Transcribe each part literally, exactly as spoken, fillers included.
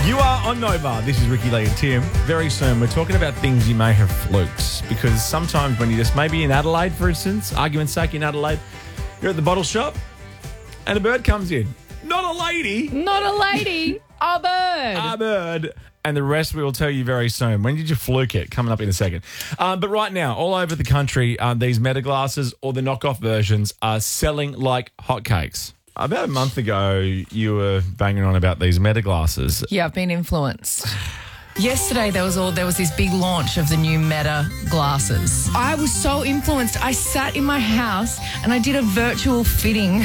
You are on Nova. This is Ricky Lee and Tim. Very soon, we're talking about things you may have fluked, because sometimes when you just maybe in Adelaide, for instance, argument's sake in Adelaide, you're at the bottle shop and a bird comes in. Not a lady. Not a lady, a bird. A bird. And the rest we will tell you very soon. When did you fluke it? Coming up in a second. Um, but right now, all over the country, um, these Meta glasses or the knockoff versions are selling like hotcakes. About a month ago, you were banging on about these Meta glasses. Yeah, I've been influenced. Yesterday, there was all there was this big launch of the new Meta glasses. I was so influenced. I sat in my house and I did a virtual fitting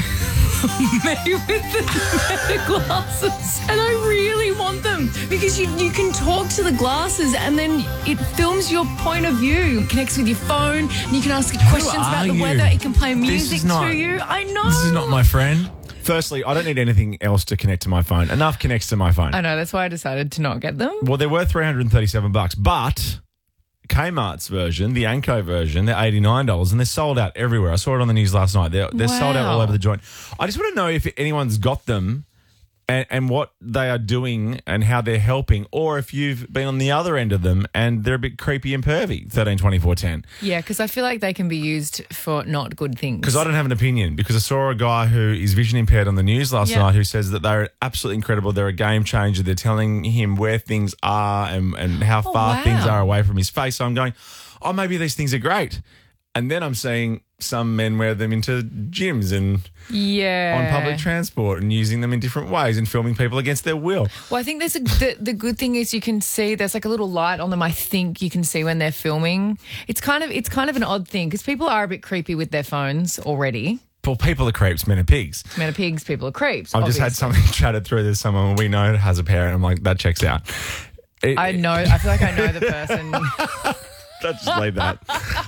me with the Meta glasses, and I really want them because you you can talk to the glasses and then it films your point of view. It connects with your phone and you can ask it questions about the you? weather. It can play This music is not- to you. I know. This is not my friend. Firstly, I don't need anything else to connect to my phone. Enough connects to my phone. I know. That's why I decided to not get them. Well, they're worth three hundred thirty-seven bucks, but Kmart's version, the Anko version, they're eighty-nine dollars and they're sold out everywhere. I saw it on the news last night. They're, they're sold out all Wow. over the joint. I just want to know if anyone's got them and, and what they are doing and how they're helping, or if you've been on the other end of them and they're a bit creepy and pervy. thirteen twenty-four ten. Yeah, because I feel like they can be used for not good things. Because I don't have an opinion, because I saw a guy who is vision impaired on the news last Yeah. night who says that they're absolutely incredible. They're a game changer. They're telling him where things are and, and how Oh, far wow. things are away from his face. So I'm going, oh, maybe these things are great. And then I'm seeing some men wear them into gyms and Yeah. on public transport and using them in different ways and filming people against their will. Well, I think there's a the, the good thing is you can see there's like a little light on them. I think you can see when they're filming. It's kind of it's kind of an odd thing because people are a bit creepy with their phones already. Well, people are creeps, men are pigs. Men are pigs, people are creeps. I've just had obviously. something chatted through. There's someone we know has a pair, and I'm like, that checks out. It- I know. I feel like I know the person. Let's just leave that.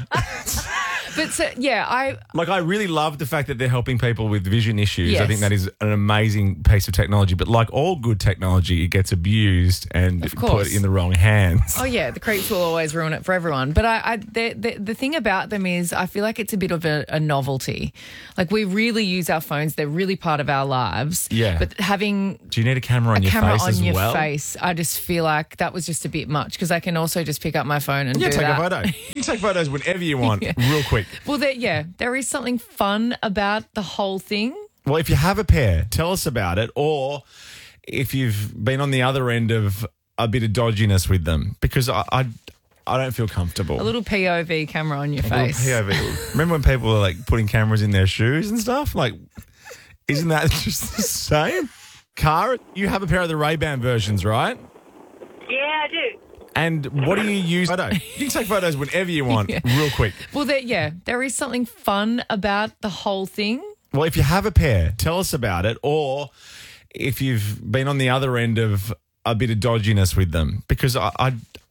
But so, yeah, I Like, I really love the fact that they're helping people with vision issues. I Yes. think that is an amazing piece of technology. But like all good technology, it gets abused and Of put course. in the wrong hands. Oh yeah, the creeps will always ruin it for everyone. But I, I the, the the thing about them is, I feel like it's a bit of a, a novelty. Like we really use our phones; they're really part of our lives. Yeah. But having Do you need a camera on a your camera face on as your well? face, I just feel like that was just a bit much because I can also just pick up my phone and Yeah, do take that. a photo. You can take photos whenever you want, real quick. Well, there, yeah, there is something fun about the whole thing. Well, if you have a pair, tell us about it. Or if you've been on the other end of a bit of dodginess with them, because I, I, I don't feel comfortable. A little P O V camera on your A little face. P O V. Remember when people were like putting cameras in their shoes and stuff? Like, isn't that just the same? Cara, you have a pair of the Ray-Ban versions, right? Yeah, I do. And what do you use? Photo. You can take photos whenever you want, Yeah. real quick. Well, there, yeah, there is something fun about the whole thing. Well, if you have a pair, tell us about it. Or if you've been on the other end of a bit of dodginess with them, because I, I,